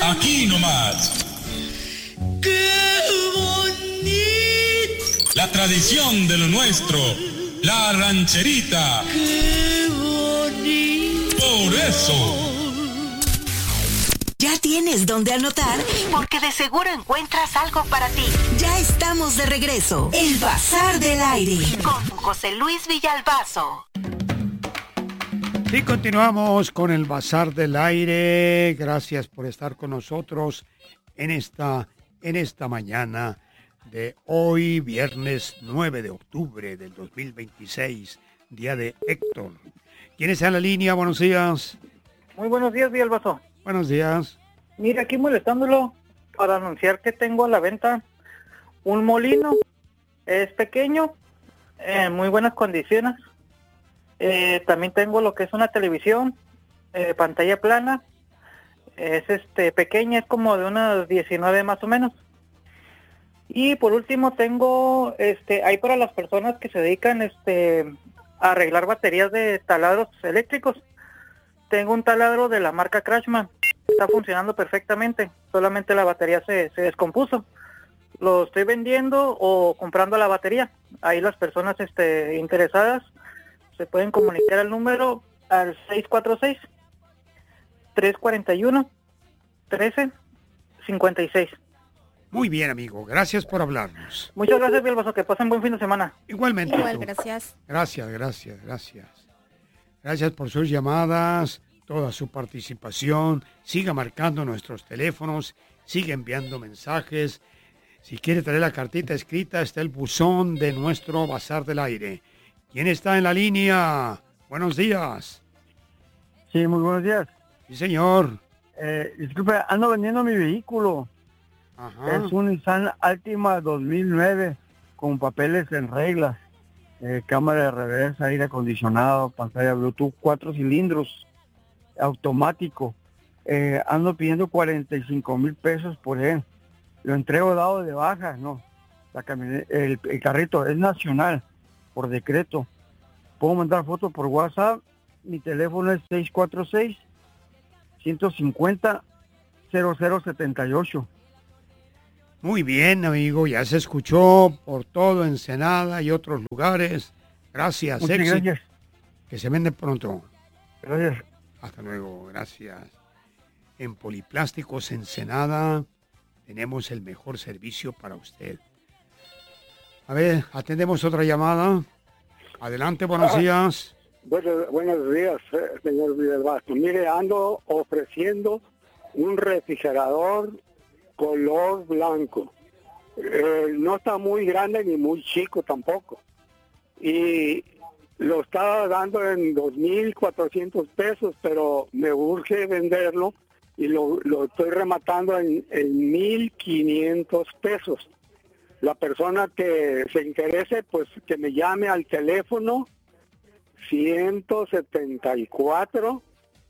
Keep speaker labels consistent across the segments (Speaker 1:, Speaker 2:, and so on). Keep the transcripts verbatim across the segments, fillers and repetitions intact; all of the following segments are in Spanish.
Speaker 1: Aquí nomás.
Speaker 2: ¡Qué bonito!
Speaker 1: La tradición de lo nuestro, la rancherita.
Speaker 2: ¡Qué bonito!
Speaker 1: Por eso.
Speaker 3: ¿Ya tienes dónde anotar? Porque de seguro encuentras algo para ti. Ya estamos de regreso. El Bazar del Aire. Con José Luis Villalbazo.
Speaker 4: Y continuamos con el Bazar del Aire. Gracias por estar con nosotros en esta, en esta mañana de hoy, viernes nueve de octubre del dos mil veintiséis, día de Héctor. ¿Quién está en la línea? Buenos días.
Speaker 5: Muy buenos días, Villalbazo.
Speaker 4: Buenos días.
Speaker 5: Mira, aquí molestándolo para anunciar que tengo a la venta un molino. Es pequeño, en muy buenas condiciones. Eh, también tengo lo que es una televisión, eh, pantalla plana. Es este pequeña, es como de unas diecinueve más o menos. Y por último tengo, este, hay para las personas que se dedican este, a arreglar baterías de taladros eléctricos. Tengo un taladro de la marca Crashman. Está funcionando perfectamente, solamente la batería se, se descompuso. Lo estoy vendiendo o comprando la batería. Ahí las personas este, interesadas se pueden comunicar al número al seis cuatro seis, tres cuatro uno, uno tres cinco seis.
Speaker 4: Muy bien, amigo. Gracias por hablarnos.
Speaker 5: Muchas gracias, Villalbazo. Que pasen buen fin de semana.
Speaker 4: Igualmente.
Speaker 6: Igual,
Speaker 4: tú.
Speaker 6: gracias.
Speaker 4: Gracias, gracias, gracias. Gracias por sus llamadas, toda su participación. Siga marcando nuestros teléfonos, sigue enviando mensajes. Si quiere traer la cartita escrita, está el buzón de nuestro Bazar del Aire. ¿Quién está en la línea? Buenos días.
Speaker 7: Sí, muy buenos días.
Speaker 4: Sí, señor.
Speaker 7: Eh, disculpe, ando vendiendo mi vehículo.
Speaker 4: Ajá.
Speaker 7: Es un Nissan Altima dos mil nueve con papeles en reglas. Eh, cámara de reversa, aire acondicionado, pantalla Bluetooth, cuatro cilindros, automático. Eh, ando pidiendo cuarenta y cinco mil pesos por él. Lo entrego dado de baja, no. La camioneta, el, el carrito es nacional, por decreto. Puedo mandar fotos por WhatsApp. Mi teléfono es seis cuatro seis, uno cinco cero, cero cero siete ocho.
Speaker 4: Muy bien, amigo. Ya se escuchó por todo Ensenada y otros lugares. Gracias.
Speaker 7: Muchas
Speaker 4: éxito.
Speaker 7: gracias.
Speaker 4: Que se vende pronto.
Speaker 7: Gracias.
Speaker 4: Hasta luego. Gracias. En Poliplásticos Ensenada tenemos el mejor servicio para usted. A ver, atendemos otra llamada. Adelante, buenos
Speaker 8: Ah,
Speaker 4: días.
Speaker 8: Bueno, buenos días, eh, señor Villalbazo. Mire, ando ofreciendo un refrigerador color blanco. Eh, no está muy grande ni muy chico tampoco. Y lo estaba dando en dos mil cuatrocientos pesos, pero me urge venderlo y lo, lo estoy rematando en, en mil quinientos pesos. La persona que se interese, pues que me llame al teléfono ciento setenta y cuatro,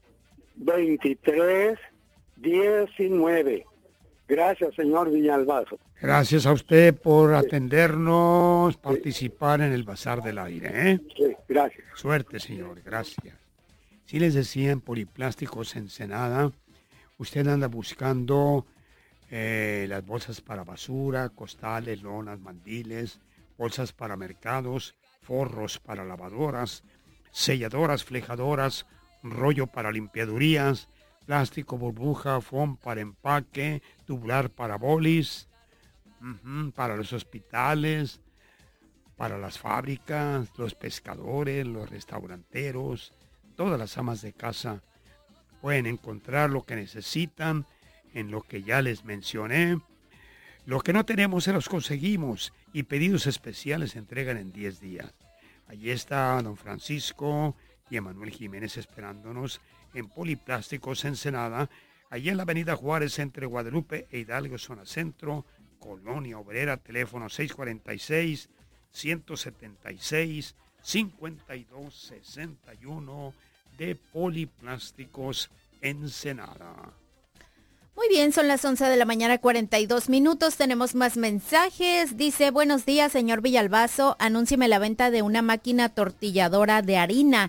Speaker 8: veintitrés, diecinueve. Gracias, señor Villalbazo.
Speaker 4: Gracias a usted por atendernos, participar en el Bazar del Aire. ¿eh?
Speaker 8: Sí, gracias.
Speaker 4: Suerte, señor. Gracias. Si les decía en Poliplásticos Ensenada, usted anda buscando eh, las bolsas para basura, costales, lonas, mandiles, bolsas para mercados, forros para lavadoras, selladoras, flejadoras, rollo para limpiadurías, plástico, burbuja, foam para empaque, tubular para bolis, uh-huh, para los hospitales, para las fábricas, los pescadores, los restauranteros, todas las amas de casa pueden encontrar lo que necesitan en lo que ya les mencioné. Lo que no tenemos se los conseguimos y pedidos especiales se entregan en diez días. Allí está don Francisco y Emanuel Jiménez esperándonos en Poliplásticos Ensenada, allí en la avenida Juárez entre Guadalupe e Hidalgo, zona centro, Colonia Obrera, teléfono seis cuatro seis, uno siete seis, cinco dos seis uno de Poliplásticos Ensenada.
Speaker 6: Muy bien, son las once de la mañana, cuarenta y dos minutos. Tenemos más mensajes. Dice, buenos días, señor Villalbazo. Anúncieme la venta de una máquina tortilladora de harina.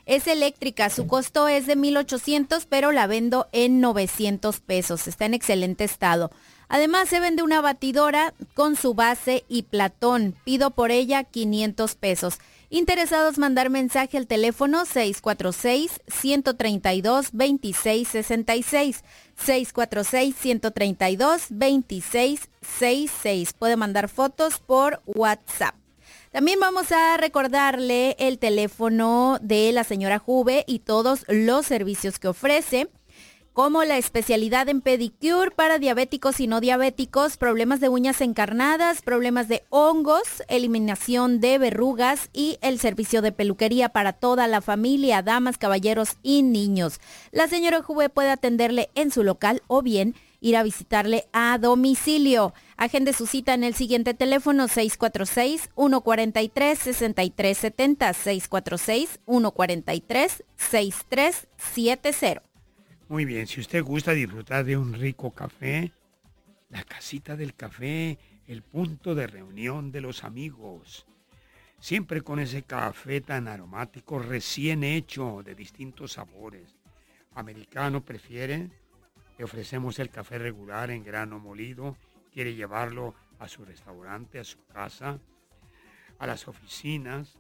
Speaker 6: Es eléctrica, su costo es de mil ochocientos, pero la vendo en novecientos pesos. Está en excelente estado. Además, se vende una batidora con su base y platón. Pido por ella quinientos pesos. Interesados, mandar mensaje al teléfono seis cuatro seis, uno tres dos, dos seis seis seis. seis cuatro seis, uno tres dos, dos seis seis seis. Puede mandar fotos por WhatsApp. También vamos a recordarle el teléfono de la señora Juve y todos los servicios que ofrece, como la especialidad en pedicure para diabéticos y no diabéticos, problemas de uñas encarnadas, problemas de hongos, eliminación de verrugas y el servicio de peluquería para toda la familia, damas, caballeros y niños. La señora Juve puede atenderle en su local o bien ir a visitarle a domicilio. Agende su cita en el siguiente teléfono seis cuatro seis, uno cuatro tres, seis tres siete cero, seis cuatro seis, uno cuatro tres, seis tres siete cero.
Speaker 4: Muy bien, si usted gusta disfrutar de un rico café, la casita del café, el punto de reunión de los amigos. Siempre con ese café tan aromático, recién hecho, de distintos sabores. Americano prefiere, le ofrecemos el café regular en grano molido. Quiere llevarlo a su restaurante, a su casa, a las oficinas,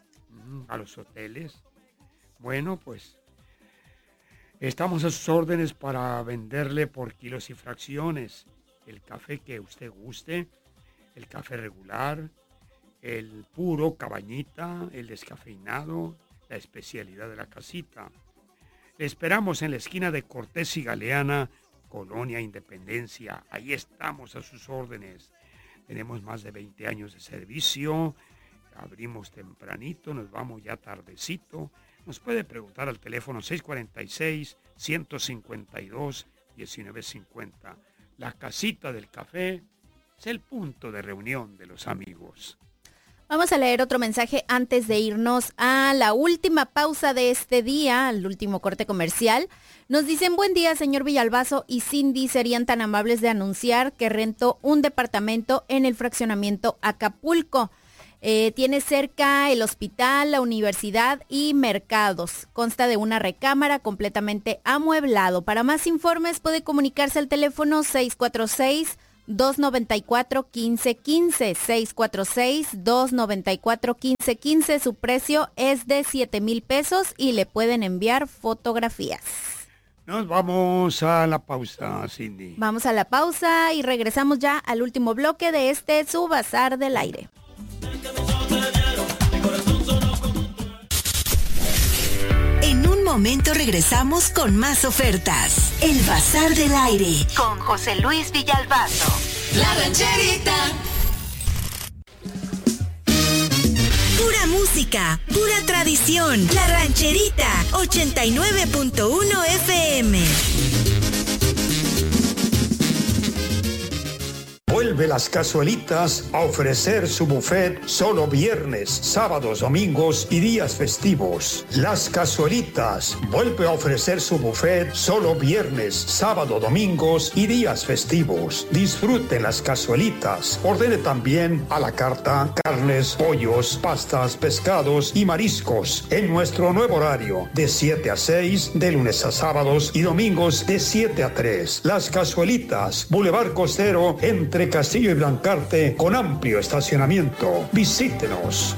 Speaker 4: a los hoteles. Bueno, pues estamos a sus órdenes para venderle por kilos y fracciones el café que usted guste, el café regular, el puro, cabañita, el descafeinado, la especialidad de la casita. Le esperamos en la esquina de Cortés y Galeana, Colonia Independencia. Ahí estamos a sus órdenes. Tenemos más de veinte años de servicio. Abrimos tempranito, nos vamos ya tardecito. Nos puede preguntar al teléfono seis cuatro seis, uno cinco dos, uno nueve cinco cero. La casita del café es el punto de reunión de los amigos.
Speaker 6: Vamos a leer otro mensaje antes de irnos a la última pausa de este día, al último corte comercial. Nos dicen: buen día, señor Villalbazo y Cindy, serían tan amables de anunciar que rento un departamento en el fraccionamiento Acapulco. Eh, tiene cerca el hospital, la universidad y mercados. Consta de una recámara completamente amueblado. Para más informes puede comunicarse al teléfono seis cuatro seis, dos nueve cuatro, uno cinco uno cinco, seis cuatro seis, dos nueve cuatro, uno cinco uno cinco. Su precio es de siete mil pesos y le pueden enviar fotografías.
Speaker 4: Nos vamos a la pausa, Cindy.
Speaker 6: Vamos a la pausa y regresamos ya al último bloque de este Su Bazar del Aire.
Speaker 3: En un momento regresamos con más ofertas. El Bazar del Aire con José Luis Villalbazo.
Speaker 2: La Rancherita.
Speaker 3: Pura música, pura tradición. La Rancherita, ochenta y nueve punto uno F M.
Speaker 9: Vuelve Las Cazuelitas a ofrecer su buffet solo viernes, sábados, domingos y días festivos. Las Cazuelitas vuelve a ofrecer su buffet solo viernes, sábado, domingos y días festivos. Disfruten Las Cazuelitas. Ordene también a la carta carnes, pollos, pastas, pescados y mariscos en nuestro nuevo horario de siete a seis, de lunes a sábados y domingos de siete a tres. Las Cazuelitas, Boulevard Costero, entre Castillo y Blancarte, con amplio estacionamiento. Visítenos.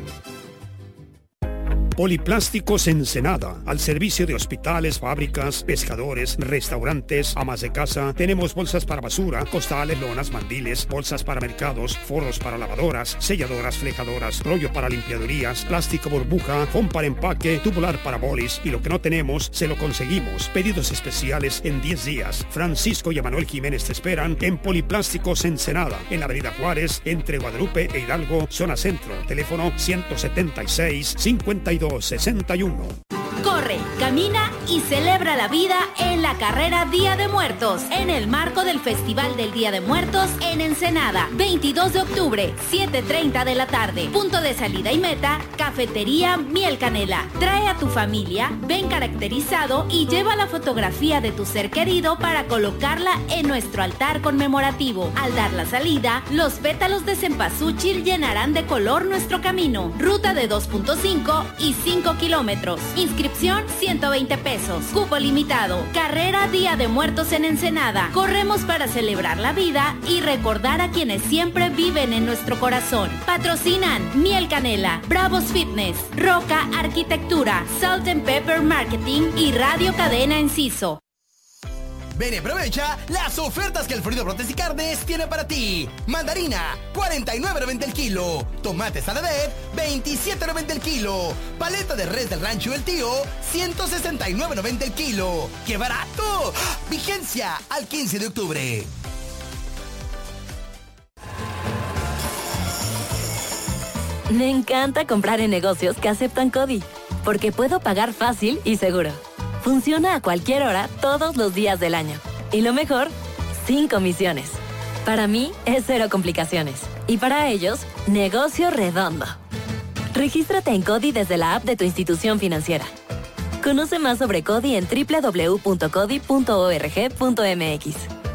Speaker 4: Poliplásticos Ensenada, al servicio de hospitales, fábricas, pescadores, restaurantes, amas de casa. Tenemos bolsas para basura, costales, lonas, mandiles, bolsas para mercados, forros para lavadoras, selladoras, flejadoras, rollo para limpiadorías, plástico burbuja, foam para empaque, tubular para bolis, y lo que no tenemos, se lo conseguimos. Pedidos especiales en diez días. Francisco y Manuel Jiménez te esperan en Poliplásticos Ensenada, en la avenida Juárez, entre Guadalupe e Hidalgo, zona centro. Teléfono ciento setenta y seis, cincuenta y dos sesenta y uno.
Speaker 10: Corre, camina y celebra la vida en la carrera Día de Muertos, en el marco del Festival del Día de Muertos en Ensenada, veintidós de octubre, siete treinta de la tarde. Punto de salida y meta, Cafetería Miel Canela. Trae a tu familia, ven caracterizado y lleva la fotografía de tu ser querido para colocarla en nuestro altar conmemorativo. Al dar la salida, los pétalos de cempasúchil llenarán de color nuestro camino. Ruta de dos punto cinco y cinco kilómetros. Inscripción ciento veinte pesos. Cupo limitado. Carrera Día de Muertos en Ensenada. Corremos para celebrar la vida y recordar a quienes siempre viven en nuestro corazón. Patrocinan Miel Canela, Bravos Fitness, Roca Arquitectura, Salt and Pepper Marketing y Radio Cadena Enciso.
Speaker 11: Ven y aprovecha las ofertas que el Florido Brotes y Carnes tiene para ti. Mandarina, cuarenta y nueve noventa el kilo. Tomate saladet, veintisiete noventa el kilo. Paleta de res del Rancho El Tío, ciento sesenta y nueve noventa el kilo. ¡Qué barato! Vigencia al quince de octubre.
Speaker 12: Me encanta comprar en negocios que aceptan CODI, porque puedo pagar fácil y seguro. Funciona a cualquier hora, todos los días del año. Y lo mejor, sin comisiones. Para mí, es cero complicaciones. Y para ellos, negocio redondo. Regístrate en CODI desde la app de tu institución financiera. Conoce más sobre CODI en doble u doble u doble u punto codi punto org punto m x.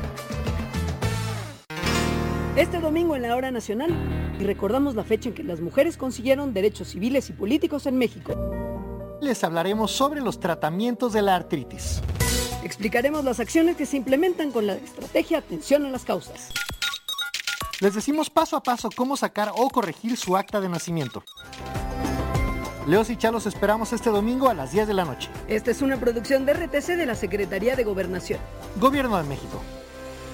Speaker 13: Este domingo en la Hora Nacional, y recordamos la fecha en que las mujeres consiguieron derechos civiles y políticos en México.
Speaker 14: Les hablaremos sobre los tratamientos de la artritis.
Speaker 13: Explicaremos las acciones que se implementan con la estrategia Atención a las Causas.
Speaker 14: Les decimos paso a paso cómo sacar o corregir su acta de nacimiento. Leos y Chalos esperamos este domingo a las diez de la noche.
Speaker 13: Esta es una producción de R T C de la Secretaría de Gobernación.
Speaker 14: Gobierno de México.